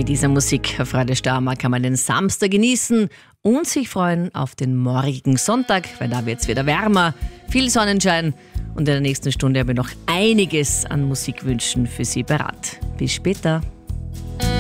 Mit dieser Musik auf Radio Steiermark kann man den Samstag genießen und sich freuen auf den morgigen Sonntag, weil da wird es wieder wärmer, viel Sonnenschein und in der nächsten Stunde habe ich noch einiges an Musikwünschen für Sie parat. Bis später.